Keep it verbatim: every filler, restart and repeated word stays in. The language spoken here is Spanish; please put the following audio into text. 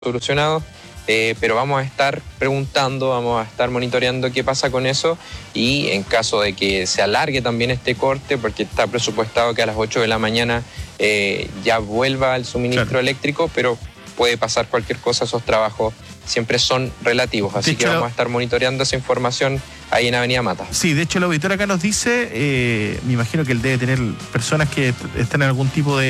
solucionado, eh, pero vamos a estar preguntando, vamos a estar monitoreando qué pasa con eso y en caso de que se alargue también este corte, porque está presupuestado que a las ocho de la mañana eh, ya vuelva el suministro claro. eléctrico, pero puede pasar cualquier cosa, esos trabajos siempre son relativos, así de que hecho, vamos a estar monitoreando esa información ahí en Avenida Mata. Sí, de hecho el auditor acá nos dice, eh, me imagino que él debe tener personas que están en algún tipo de